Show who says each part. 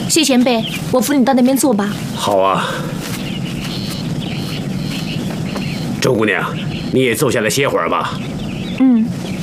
Speaker 1: 谢前辈，我扶你到那边坐吧。
Speaker 2: 好啊，周姑娘，你也坐下来歇会儿吧。
Speaker 1: 嗯。